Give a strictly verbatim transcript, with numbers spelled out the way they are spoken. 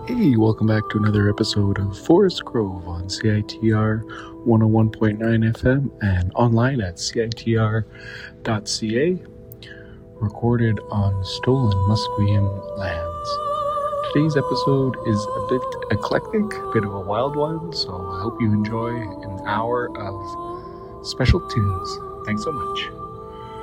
Hey, welcome back to another episode of Forest Grove on C I T R one oh one point nine F M and online at C I T R dot C A, recorded on stolen Musqueam lands. Today's episode is a bit eclectic, a bit of a wild one, so I hope you enjoy an hour of special tunes. Thanks so much.